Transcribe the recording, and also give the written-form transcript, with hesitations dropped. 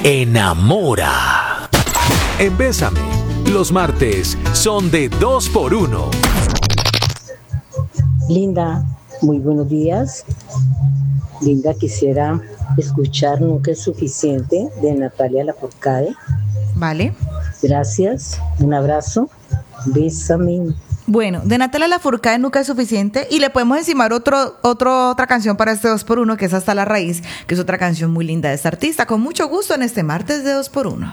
enamora. En Bésame, los martes son de 2x1. Linda, muy buenos días. Linda, quisiera escuchar Nunca es suficiente de Natalia Lafourcade. Vale. Gracias, un abrazo. Bésame. Bueno, de Natalia Lafourcade Nunca es suficiente, y le podemos encimar otra canción para este 2x1, que es Hasta la Raíz, que es otra canción muy linda de esta artista. Con mucho gusto en este martes de 2x1.